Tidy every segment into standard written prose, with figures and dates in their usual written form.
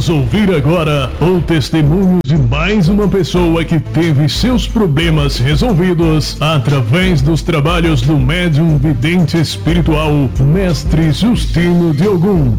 Vamos ouvir agora o testemunho de mais uma pessoa que teve seus problemas resolvidos através dos trabalhos do médium vidente espiritual Mestre Justino de Ogum.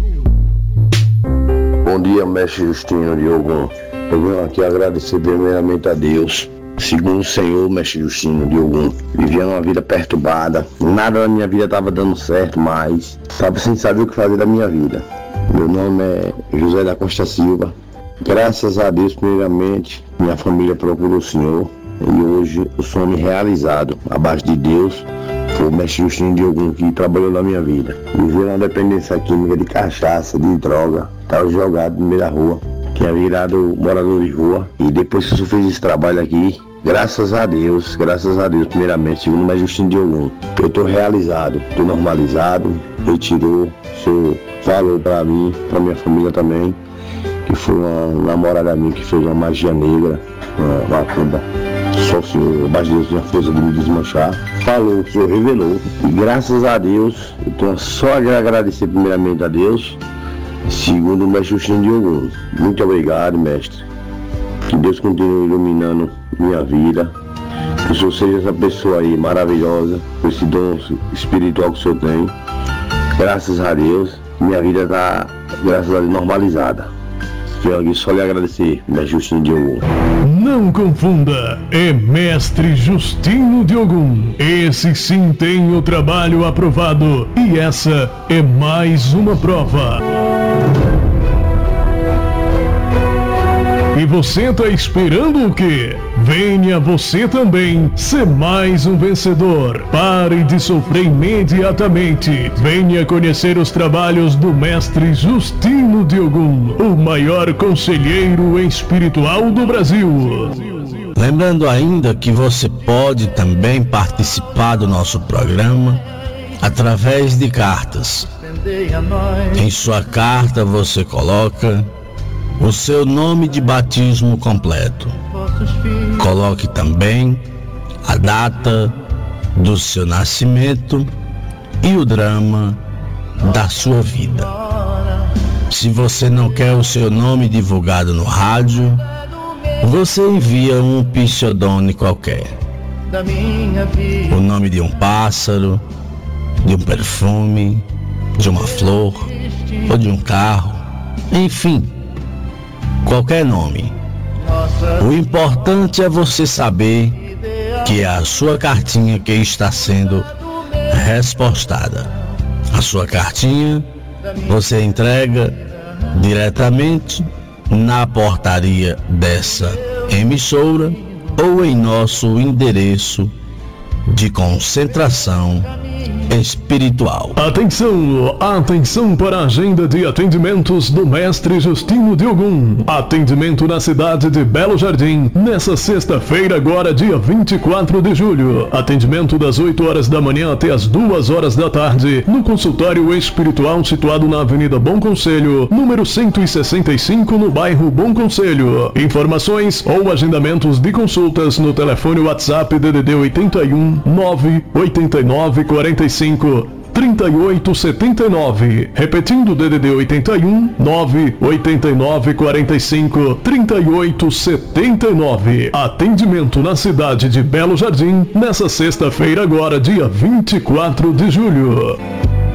Bom dia, Mestre Justino de Ogum. Eu venho aqui agradecer primeiramente a Deus. Segundo o Senhor, Mestre Justino de Ogum, vivia uma vida perturbada, nada na minha vida estava dando certo, mas estava sem saber o que fazer da minha vida. Meu nome é José da Costa Silva. Graças a Deus, primeiramente, minha família procurou o Senhor e hoje o sonho realizado, abaixo de Deus, foi o Mestre Justino de Ogum que trabalhou na minha vida. Vivia uma dependência química de cachaça, de droga, estava jogado no meio da rua. Tinha virado morador de rua e depois que o senhor fez esse trabalho aqui, graças a Deus, primeiramente, segundo o Mestre Justino de Ogum, eu estou realizado, estou normalizado, retirou, o senhor falou para mim, para minha família também, que foi uma namorada minha que fez uma magia negra, uma macumba, só o senhor, abaixo de Deus, tinha força de me desmanchar, falou, o senhor revelou, e graças a Deus, eu tenho só a agradecer primeiramente a Deus, segundo o Mestre Justino de Ogum. Muito obrigado, mestre. Que Deus continue iluminando minha vida. Que o senhor seja essa pessoa aí maravilhosa, com esse dom espiritual que o senhor tem. Graças a Deus, minha vida está, graças a Deus, normalizada. Venho aqui só lhe agradecer, Mestre Justino de Ogum. Não confunda, é Mestre Justino de Ogum. Esse sim tem o trabalho aprovado e essa é mais uma prova. E você tá esperando o quê? Venha você também ser mais um vencedor. Pare de sofrer imediatamente. Venha conhecer os trabalhos do Mestre Justino de Ogum, o maior conselheiro espiritual do Brasil. Lembrando ainda que você pode também participar do nosso programa através de cartas. Em sua carta você coloca o seu nome de batismo completo. Coloque também a data do seu nascimento e o drama da sua vida. Se você não quer o seu nome divulgado no rádio, você envia um pseudônimo qualquer. O nome de um pássaro, de um perfume, de uma flor ou de um carro, enfim, qualquer nome. O importante é você saber que é a sua cartinha que está sendo respostada. A sua cartinha você entrega diretamente na portaria dessa emissora ou em nosso endereço de concentração espiritual. Atenção para a agenda de atendimentos do Mestre Justino de Ogum. Atendimento na cidade de Belo Jardim, nessa sexta-feira agora, dia 24 de julho. Atendimento das 8 horas da manhã até as 2 horas da tarde, no consultório espiritual situado na Avenida Bom Conselho, número 165, no bairro Bom Conselho. Informações ou agendamentos de consultas no telefone WhatsApp DDD 81 989 45 3879. Repetindo, DDD 81 989 45 3879. Atendimento na cidade de Belo Jardim, nessa sexta-feira agora, dia 24 de julho.